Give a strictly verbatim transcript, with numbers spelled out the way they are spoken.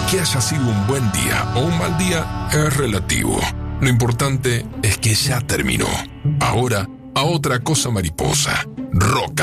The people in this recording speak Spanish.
Que haya sido un buen día o un mal día es relativo. Lo importante es que ya terminó. Ahora, a otra cosa mariposa. Rock